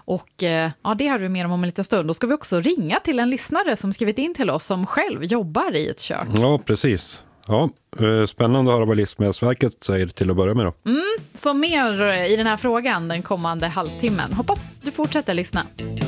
Och ja, det har vi mer om en liten stund. Då ska vi också ringa till en lyssnare som skrivit in till oss som själv jobbar i ett kök. Ja, precis. Ja, spännande att höra vad Livsmedelsverket säger till att börja med då. Så mer i den här frågan den kommande halvtimmen. Hoppas du fortsätter lyssna.